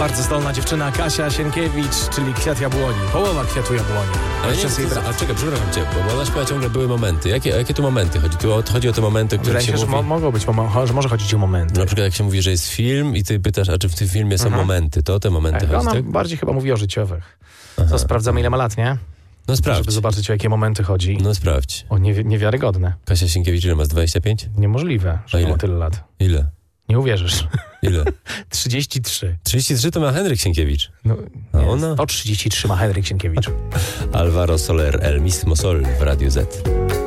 Bardzo zdolna dziewczyna Kasia Sienkiewicz, czyli Kwiat Jabłoni. Połowa Kwiatu Jabłoni. Ale nie, a czekaj, przepraszam cię, bo ona śpiewa ciągle były momenty. Jakie tu momenty chodzi? Chodzi o te momenty, które Wydaje się się, mówi... że mogą być, że może chodzić o momenty. Na przykład jak się mówi, że jest film i ty pytasz, a czy w tym filmie są momenty, to te momenty chodzi, Ona tak? bardziej chyba mówi o życiowych. To sprawdzamy, ile ma lat, nie? No sprawdź. Żeby zobaczyć, o jakie momenty chodzi. No sprawdź. O, niewiarygodne. Kasia Sienkiewicz, ile ma? 25? Niemożliwe, że ile? ma tyle lat. Ile? Nie uwierzysz. Ile? 33. 33 to ma Henryk Sienkiewicz. No, A nie, ona? 133 ma Henryk Sienkiewicz. Alvaro Soler, El Mismo Sol w Radiu Z.